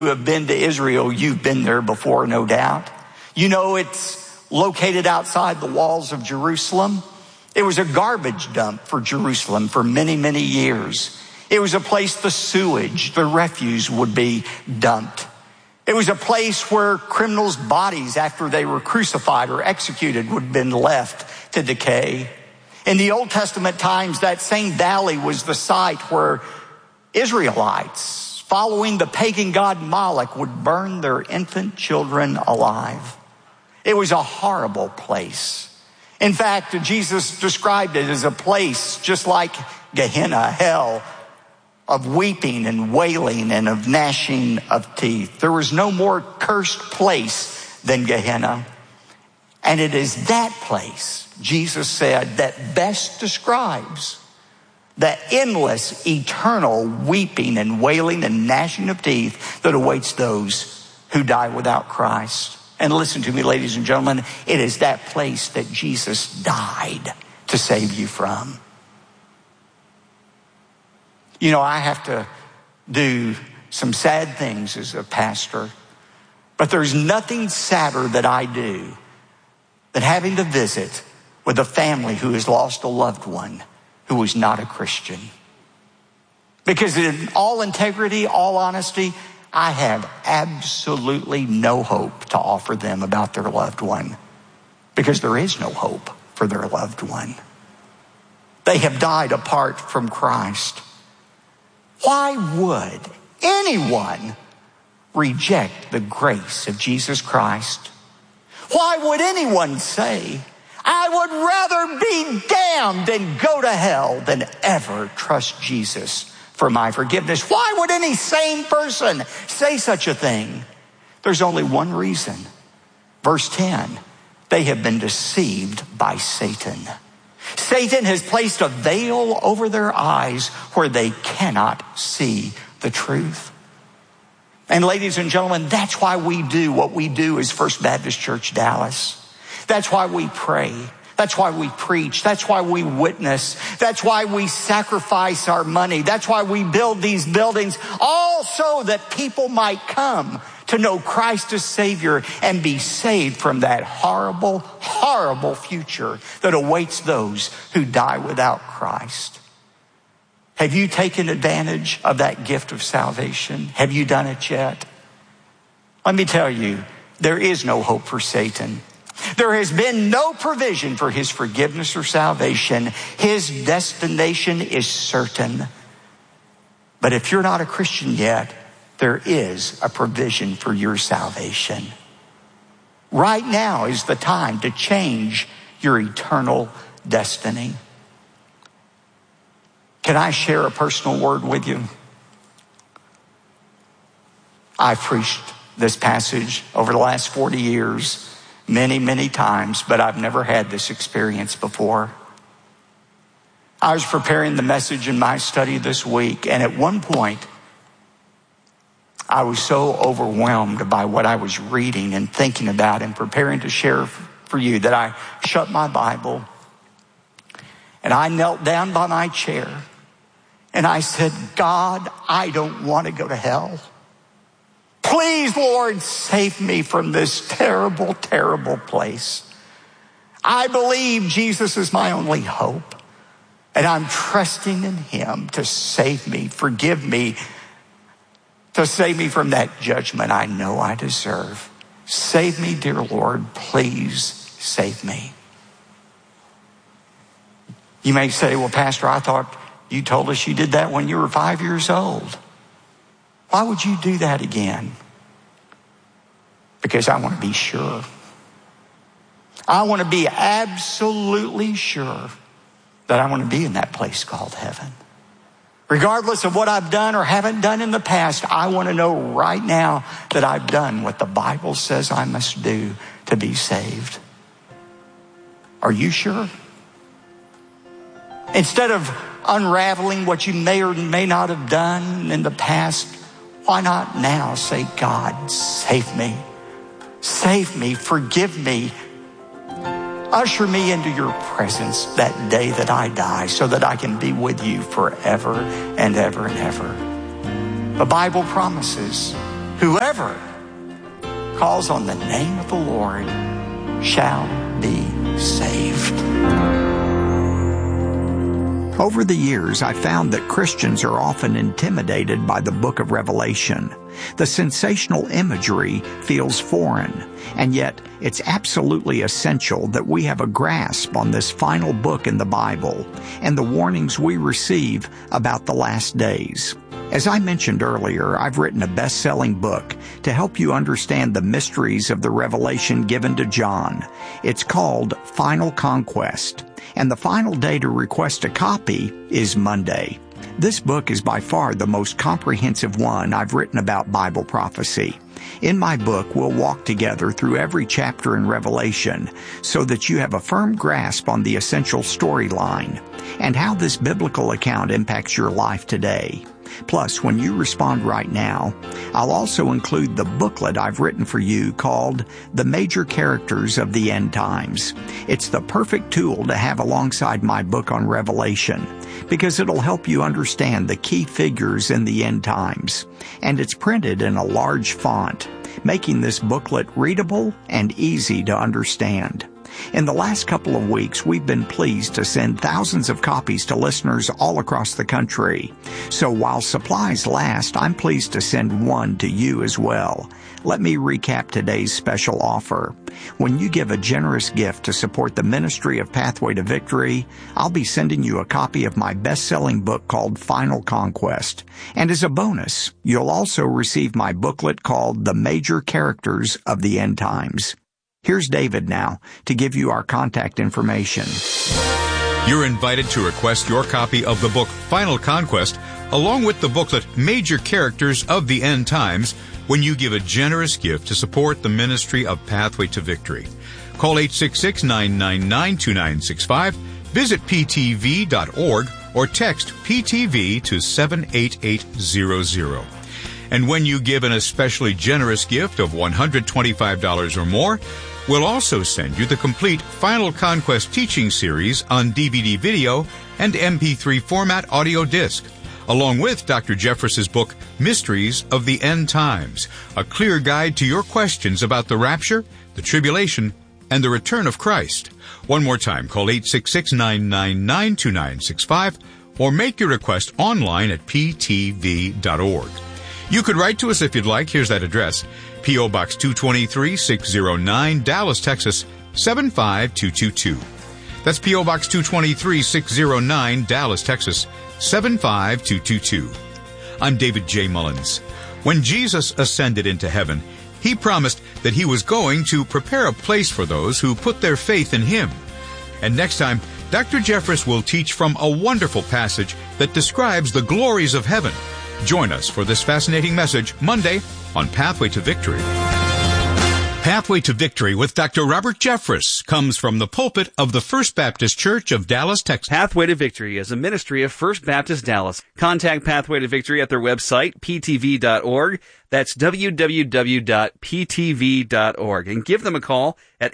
who have been to Israel, you've been there before, no doubt. You know it's located outside the walls of Jerusalem. It was a garbage dump for Jerusalem for many, many years. It was a place the sewage, the refuse would be dumped. It was a place where criminals' bodies after they were crucified or executed would have been left to decay. In the Old Testament times, that same valley was the site where Israelites, following the pagan god Moloch, would burn their infant children alive. It was a horrible place. In fact, Jesus described it as a place just like Gehenna, hell, of weeping and wailing and of gnashing of teeth. There was no more cursed place than Gehenna. And it is that place, Jesus said, that best describes the endless, eternal weeping and wailing and gnashing of teeth that awaits those who die without Christ. And listen to me, ladies and gentlemen, it is that place that Jesus died to save you from. You know, I have to do some sad things as a pastor, but there's nothing sadder that I do than having to visit with a family who has lost a loved one who was not a Christian. Because in all integrity, all honesty, I have absolutely no hope to offer them about their loved one, because there is no hope for their loved one. They have died apart from Christ. Why would anyone reject the grace of Jesus Christ? Why would anyone say, I would rather be damned and go to hell than ever trust Jesus for my forgiveness? Why would any sane person say such a thing? There's only one reason. Verse 10, they have been deceived by Satan. Satan has placed a veil over their eyes where they cannot see the truth. And ladies and gentlemen, that's why we do what we do as First Baptist Church Dallas. That's why we pray. That's why we preach. That's why we witness. That's why we sacrifice our money. That's why we build these buildings, all so that people might come to know Christ as Savior and be saved from that horrible, horrible future that awaits those who die without Christ. Have you taken advantage of that gift of salvation? Have you done it yet? Let me tell you, there is no hope for Satan. There has been no provision for his forgiveness or salvation. His destination is certain. But if you're not a Christian yet, there is a provision for your salvation. Right now is the time to change your eternal destiny. Can I share a personal word with you? I've preached this passage over the last 40 years many, many times, but I've never had this experience before. I was preparing the message in my study this week, and at one point, I was so overwhelmed by what I was reading and thinking about and preparing to share for you that I shut my Bible and I knelt down by my chair and I said, God, I don't want to go to hell. Please, Lord, save me from this terrible, terrible place. I believe Jesus is my only hope, and I'm trusting in him to save me, forgive me, to save me from that judgment I know I deserve. Save me, dear Lord, please save me. You may say, well, Pastor, I thought you told us you did that when you were 5 years old. Why would you do that again? Because I want to be sure. I want to be absolutely sure that I want to be in that place called heaven. Regardless of what I've done or haven't done in the past, I want to know right now that I've done what the Bible says I must do to be saved. Are you sure? Instead of unraveling what you may or may not have done in the past, why not now say, God, save me. Save me, forgive me. Usher me into your presence that day that I die so that I can be with you forever and ever and ever. The Bible promises Whoever calls on the name of the Lord shall be saved. Over the years, I found that Christians are often intimidated by the book of Revelation. The sensational imagery feels foreign, and yet it's absolutely essential that we have a grasp on this final book in the Bible and the warnings we receive about the last days. As I mentioned earlier, I've written a best-selling book to help you understand the mysteries of the revelation given to John. It's called Final Conquest, and the final day to request a copy is Monday. This book is by far the most comprehensive one I've written about Bible prophecy. In my book, we'll walk together through every chapter in Revelation so that you have a firm grasp on the essential storyline and how this biblical account impacts your life today. Plus, when you respond right now, I'll also include the booklet I've written for you called The Major Characters of the End Times. It's the perfect tool to have alongside my book on Revelation because it'll help you understand the key figures in the end times. And it's printed in a large font, making this booklet readable and easy to understand. In the last couple of weeks, we've been pleased to send thousands of copies to listeners all across the country. So while supplies last, I'm pleased to send one to you as well. Let me recap today's special offer. When you give a generous gift to support the ministry of Pathway to Victory, I'll be sending you a copy of my best-selling book called Final Conquest. And as a bonus, you'll also receive my booklet called The Major Characters of the End Times. Here's David now to give you our contact information. You're invited to request your copy of the book Final Conquest, along with the booklet Major Characters of the End Times, when you give a generous gift to support the ministry of Pathway to Victory. Call 866-999-2965, visit ptv.org, or text PTV to 78800. And when you give an especially generous gift of $125 or more, we'll also send you the complete Final Conquest teaching series on DVD video and MP3 format audio disc, along with Dr. Jeffress's book, Mysteries of the End Times, a clear guide to your questions about the rapture, the tribulation, and the return of Christ. One more time, call 866-999-2965 or make your request online at ptv.org. You could write to us if you'd like. Here's that address. P.O. Box 223, 609, Dallas, Texas, 75222. That's P.O. Box 223, 609, Dallas, Texas, 75222. I'm David J. Mullins. When Jesus ascended into heaven, he promised that he was going to prepare a place for those who put their faith in him. And next time, Dr. Jeffress will teach from a wonderful passage that describes the glories of heaven. Join us for this fascinating message Monday on Pathway to Victory. Pathway to Victory with Dr. Robert Jeffress comes from the pulpit of the First Baptist Church of Dallas, Texas. Pathway to Victory is a ministry of First Baptist Dallas. Contact Pathway to Victory at their website, ptv.org. That's www.ptv.org. And give them a call at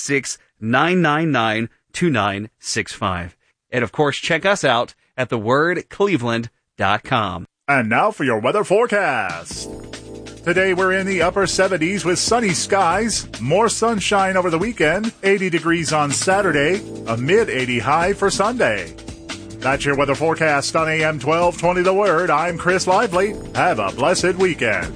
866-999-2965. And of course, check us out at thewordcleveland.com. And now for your weather forecast. Today we're in the upper 70s with sunny skies, more sunshine over the weekend, 80 degrees on Saturday, a mid-80 high for Sunday. That's your weather forecast on AM 1220 The Word. I'm Chris Lively. Have a blessed weekend.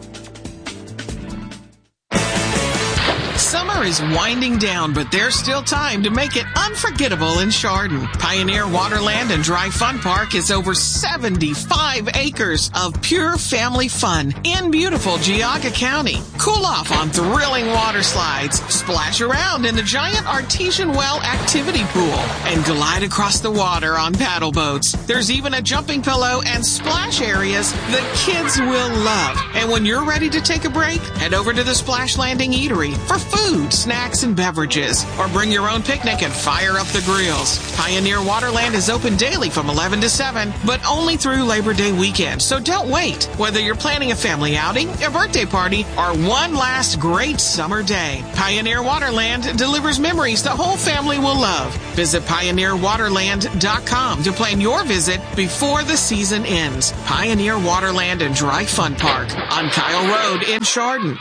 Summer is winding down, but there's still time to make it unforgettable in Chardon. Pioneer Waterland and Dry Fun Park is over 75 acres of pure family fun in beautiful Geauga County. Cool off on thrilling water slides, splash around in the giant artesian well activity pool, and glide across the water on paddle boats. There's even a jumping pillow and splash areas the kids will love. And when you're ready to take a break, head over to the Splash Landing Eatery for food, food, snacks, and beverages. Or bring your own picnic and fire up the grills. Pioneer Waterland is open daily from 11 to 7, but only through Labor Day weekend, so don't wait. Whether you're planning a family outing, a birthday party, or one last great summer day, Pioneer Waterland delivers memories the whole family will love. Visit PioneerWaterland.com to plan your visit before the season ends. Pioneer Waterland and Dry Fun Park on Kyle Road in Chardon.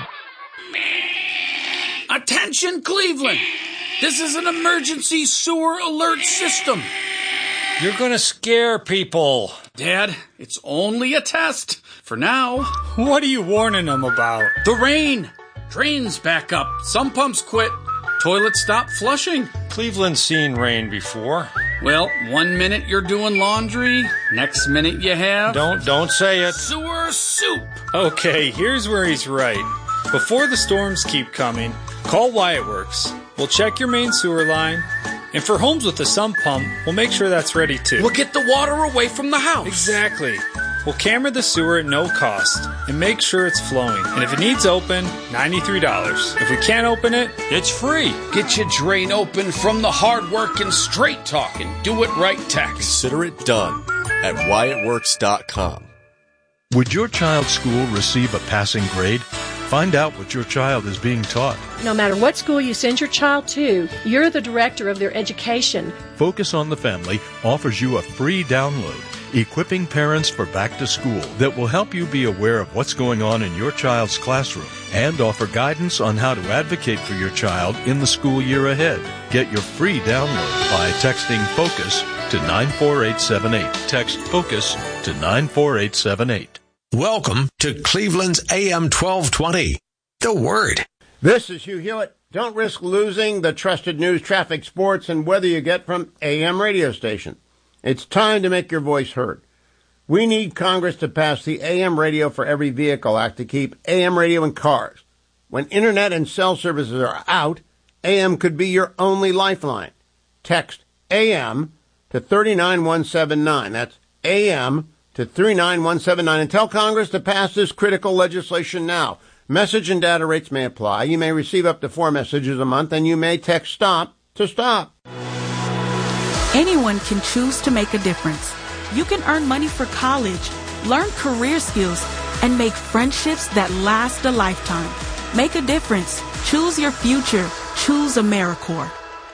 Attention, Cleveland! This is an emergency sewer alert system. You're gonna scare people. Dad, it's only a test. For now. What are you warning them about? The rain. Drains back up. Some pumps quit. Toilets stop flushing. Cleveland's seen rain before. Well, 1 minute you're doing laundry. Next minute you have... Don't say it. Sewer soup. Okay, here's where he's right. Before the storms keep coming, call Wyatt Works. We'll check your main sewer line. And for homes with a sump pump, we'll make sure that's ready too. We'll get the water away from the house. Exactly. We'll camera the sewer at no cost and make sure it's flowing. And if it needs open, $93. If we can't open it, it's free. Get your drain open from the hard work and straight talk and do it right text. Consider it done at WyattWorks.com. Would your child's school receive a passing grade? Find out what your child is being taught. No matter what school you send your child to, you're the director of their education. Focus on the Family offers you a free download, Equipping Parents for Back to School, that will help you be aware of what's going on in your child's classroom and offer guidance on how to advocate for your child in the school year ahead. Get your free download by texting FOCUS to 94878. Text FOCUS to 94878. Welcome to Cleveland's AM 1220, The Word. This is Hugh Hewitt. Don't risk losing the trusted news, traffic, sports, and weather you get from AM radio station. It's time to make your voice heard. We need Congress to pass the AM Radio for Every Vehicle Act to keep AM radio in cars. When internet and cell services are out, AM could be your only lifeline. Text AM to 39179. That's AM to 39179 and tell Congress to pass this critical legislation now. Message and data rates may apply. You may receive up to 4 messages a month, and you may text STOP to stop. Anyone can choose to make a difference. You can earn money for college, learn career skills, and make friendships that last a lifetime. Make a difference. Choose your future. Choose AmeriCorps.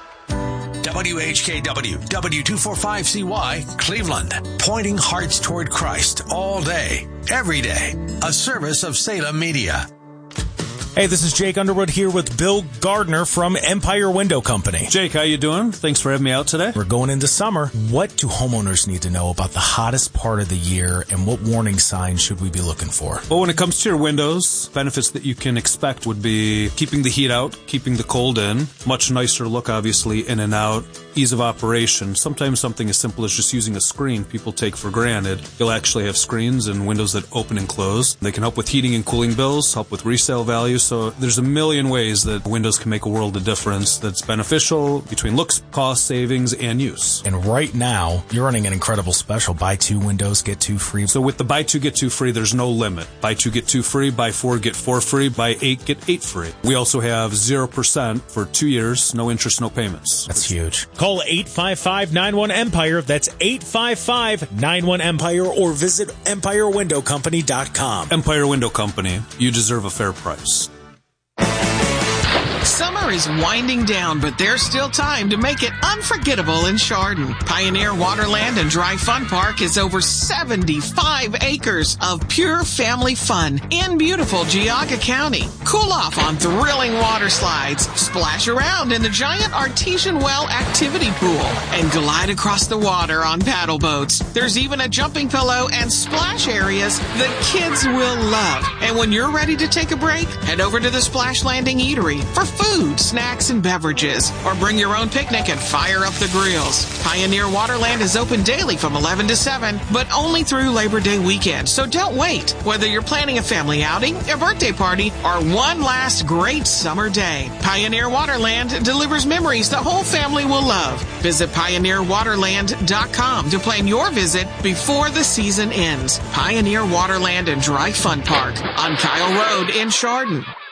WHKW, W245CY, Cleveland. Pointing hearts toward Christ all day, every day. A service of Salem Media. Hey, this is Jake Underwood here with Bill Gardner from Empire Window Company. Jake, how you doing? Thanks for having me out today. We're going into summer. What do homeowners need to know about the hottest part of the year, and what warning signs should we be looking for? Well, when it comes to your windows, benefits that you can expect would be keeping the heat out, keeping the cold in, much nicer look, obviously, in and out, ease of operation. Sometimes something as simple as just using a screen people take for granted. You'll actually have screens and windows that open and close. They can help with heating and cooling bills, help with resale value. So there's a million ways that windows can make a world of difference that's beneficial between looks, cost, savings, and use. And right now, you're running an incredible special. Buy 2 windows, get 2 free. So with the buy 2, get 2 free, there's no limit. Buy 2, get 2 free. Buy 4, get 4 free. Buy 8, get 8 free. We also have 0% for 2 years, no interest, no payments. That's huge. Call 855-91-EMPIRE. That's 855-91-EMPIRE, or visit EmpireWindowCompany.com. Empire Window Company. You deserve a fair price. Summer is winding down, but there's still time to make it unforgettable in Chardon. Pioneer Waterland and Dry Fun Park is over 75 acres of pure family fun in beautiful Geauga County. Cool off on thrilling water slides, splash around in the giant artesian well activity pool, and glide across the water on paddle boats. There's even a jumping pillow and splash areas the kids will love. And when you're ready to take a break, head over to the Splash Landing Eatery for food, snacks, and beverages, or bring your own picnic and fire up the grills. Pioneer Waterland is open daily from 11 to 7, but only through Labor Day weekend, so don't wait. Whether you're planning a family outing, a birthday party, or one last great summer day, Pioneer Waterland delivers memories the whole family will love. Visit PioneerWaterland.com to plan your visit before the season ends. Pioneer Waterland and Dry Fun Park on Kyle Road in Chardon.